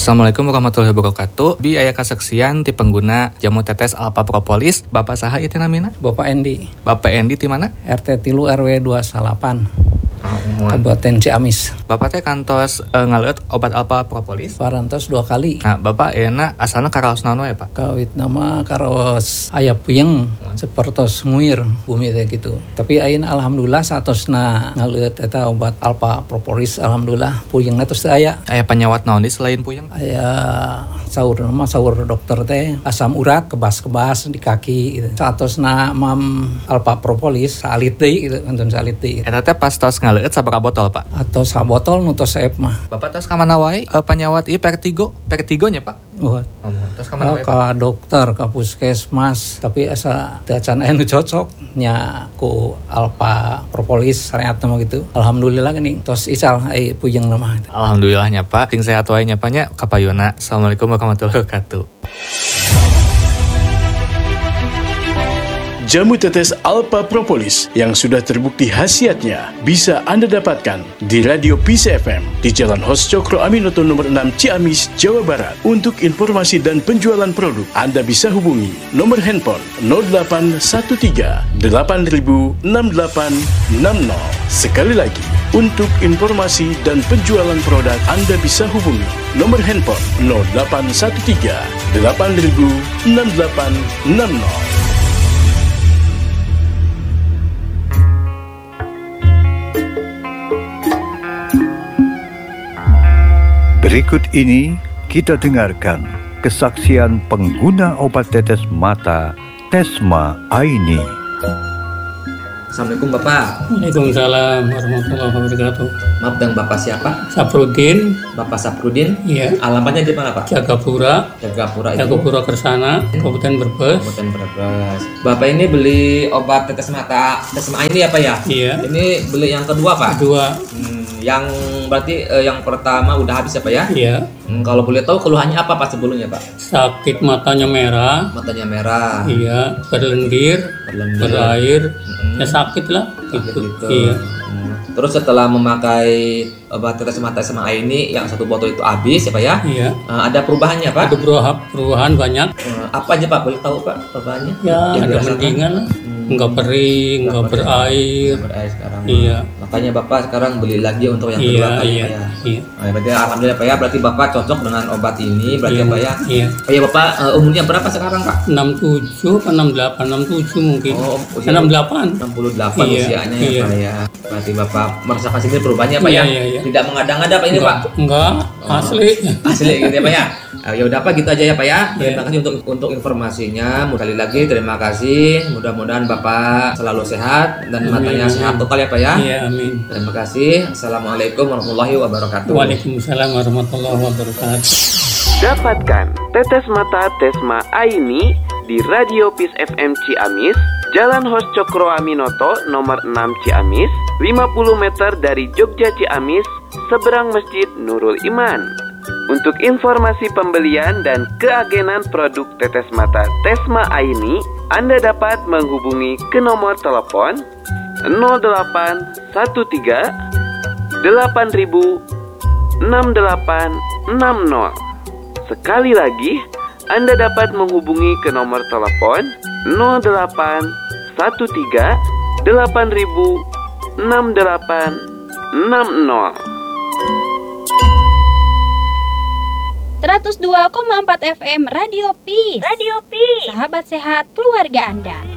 Assalamualaikum warahmatullahi wabarakatuh. Bi aya kasaksian ti pengguna jamu tetes Alpha Propolis. Bapak saha ieu namina? Bapak Endi. Bapak Endi ti mana? RT 3 RW 28. Kabupaten Ciamis. Bapak teh kantos ngaleut obat Alpha Propolis? Parantos 2 kali. Nah, Bapak euna asalna karaos naon we, Pak? Kawit nama karaos aya puyeng sapertos nguir bumi teh gitu. Tapi ayeuna alhamdulillah satosna ngaleut eta obat Alpha Propolis alhamdulillah puyengna tos teu aya. Aya penyawat naon di selain puyeng? Aya saur dokter teh asam urat kebas-kebas di kaki gitu. Satosna mam Alpha Propolis salit deui gitu, enten salit deui. Eta teh pas tos ngaleut sabaraha botol, Pak? Atau sabotol nu tos saep mah. Bapak tos ka mana wae penyawat ieu Vertigo nya, Pak? Tos ka mana wae? Ka dokter, ka puskesmas, tapi asa teu acan aya nu cocok nya ku Alpha Propolis sareat mah gitu. Alhamdulillah geuning tos ical ai puyeng mah. Alhamdulillahnya, Pak. Ting sehat wae nya, Pak nya. Kapayuna. Assalamualaikum warahmatullahi wabarakatuh. Jamu tetes Alpha Propolis yang sudah terbukti khasiatnya bisa Anda dapatkan di Radio Peace FM di Jalan Hos Cokro Aminoto nomor 6 Ciamis, Jawa Barat. Untuk informasi dan penjualan produk, Anda bisa hubungi nomor handphone 0813 8000 6860. Sekali lagi, untuk informasi dan penjualan produk, Anda bisa hubungi nomor handphone 0813 8000 6860. Berikut ini kita dengarkan kesaksian pengguna obat tetes mata Tesma Aini. Assalamualaikum Bapak. Waalaikumsalam warahmatullahi wabarakatuh. Maaf, dan Bapak siapa? Saprudin. Bapak Saprudin? Iya. Alamatnya di mana, Pak? Jagapura Jagapura itu? Jagapura Kersana, Kabupaten Brebes. Kabupaten Brebes. Bapak ini beli obat tetes mata Tesma ini apa ya? Iya. Ini beli yang kedua, Pak? Kedua. Yang berarti yang pertama udah habis ya, Pak ya? Iya. Kalau boleh tahu keluhannya apa Pak sebelumnya, Pak? Sakit matanya merah. Matanya merah. Iya. Berlendir. Berair. Ya sakit lah. Gitu. Iya. Terus setelah memakai obat tetes mata Tesma ini yang satu botol itu habis ya, Pak ya? Iya. Ada perubahannya, Pak? Ada perubahan banyak. Apa aja, Pak? Boleh tahu, Pak, perubahannya? Ya, yang ada dirasakan? mendingan lah. Enggak kering, enggak berair. Berair sekarang. Iya. Makanya Bapak sekarang beli lagi untuk yang Iya, kedua kali, iya, Pak ya? iya. Nah, berarti alhamdulillah, Pak ya. Berarti Bapak cocok dengan obat ini, berarti Iya, Pak ya? iya. Oh ya, Bapak umurnya berapa sekarang, Pak? 67 atau 68, 67 mungkin. Oh, usia 68. 68 Iya, usianya iya. ya, Pak ya. Berarti Bapak merasakan sini perubahannya, Pak Iya, ya? iya, iya. Tidak mengada-ngada, Pak ini, Pak? Enggak, asli. Asli gitu ya, Pak ya. Ya udah, Pak, gitu aja ya, Pak ya. Iya. Terima kasih untuk informasinya. Sekali lagi terima kasih. Mudah-mudahan Bapak selalu sehat dan matanya sehat total ya, Pak ya. Iya, amin. Terima kasih. Assalamualaikum warahmatullahi wabarakatuh. Waalaikumsalam warahmatullahi wabarakatuh. Dapatkan tetes mata Tesma Aini di Radio Peace FM Ciamis, Jalan Hos Cokro Aminoto nomor 6 Ciamis, 50 meter dari Jogja Ciamis, seberang Masjid Nurul Iman. Untuk informasi pembelian dan keagenan produk tetes mata Tesma Aini, Anda dapat menghubungi ke nomor telepon 0813 8000 6860. Sekali lagi, Anda dapat menghubungi ke nomor telepon 0813 8000 6860. 102,4 FM Radio Peace. Radio Peace. Sahabat sehat keluarga Anda.